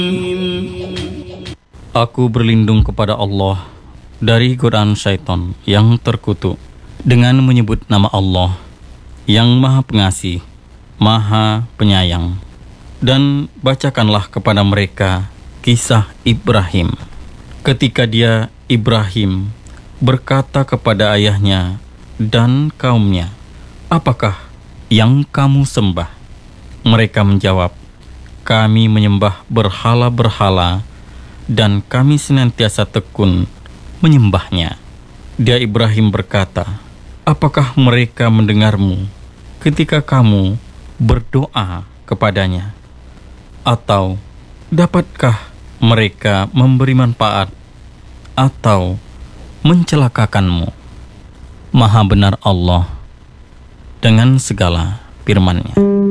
Aku berlindung kepada Allah dari godaan syaitan yang terkutuk dengan menyebut nama Allah yang Maha Pengasih, Maha Penyayang. Dan bacakanlah kepada mereka kisah Ibrahim. Ketika dia, Ibrahim, berkata kepada ayahnya dan kaumnya, "Apakah yang kamu sembah?" Mereka menjawab, "Kami menyembah berhala-berhala dan kami senantiasa tekun menyembahnya." Dia Ibrahim berkata, "Apakah mereka mendengarmu ketika kamu berdoa kepadanya? Atau dapatkah mereka memberi manfaat atau mencelakakanmu?" Maha benar Allah dengan segala firman-Nya.